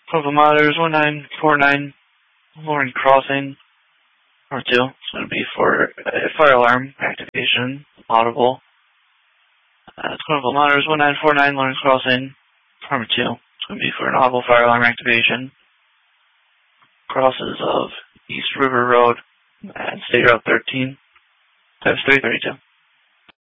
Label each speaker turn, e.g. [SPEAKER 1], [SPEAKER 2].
[SPEAKER 1] Clinical monitors 1949 Lauren Crossing. Number 2. It's going to be for fire alarm activation, audible. Clinical monitors 1949 Lauren Crossing. Number 2. It's going to be for an audible fire alarm activation. Crosses of East River Road and State Route 13. Times 332.